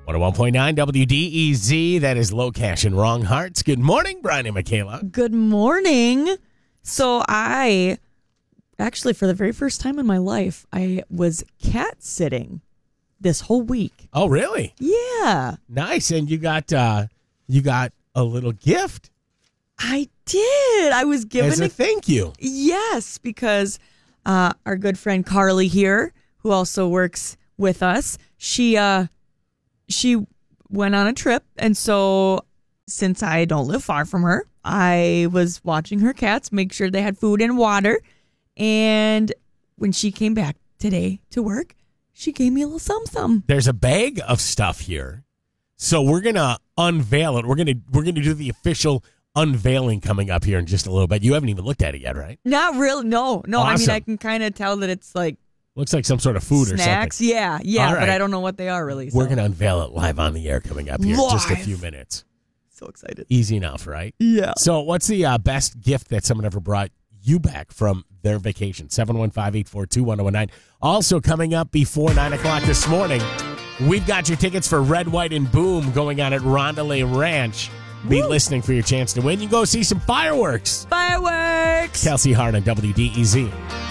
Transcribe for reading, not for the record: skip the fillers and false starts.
101.9 WDEZ. That is Low Cash and Wrong Hearts. Good morning, Brian and Michaela. Good morning. So actually, for the very first time in my life, I was cat sitting this whole week. Oh, really? Yeah. Nice. And you got a little gift. I did. I was given as a thank you. Yes, because our good friend Carly here, who also works with us, she went on a trip, and so since I don't live far from her, I was watching her cats, make sure they had food and water, and when she came back today to work, she gave me a little something. There's a bag of stuff here, so we're gonna unveil it. We're gonna do the official unveiling coming up here in just a little bit. You haven't even looked at it yet, right? Not really. No. Awesome. I mean, I can kind of tell that it's like looks like some sort of food snacks. or something. Yeah, right. But I don't know what they are really. We're gonna unveil it live on the air coming up here in just a few minutes. So excited. Easy enough, right? Yeah. So what's the best gift that someone ever brought you back from their vacation? 715-842-1019. Also coming up before 9 o'clock this morning, we've got your tickets for Red, White, and Boom going on at Rondelay Ranch. Be listening for your chance to win. You go see some fireworks. Fireworks. Kelsey Hart on WDEZ.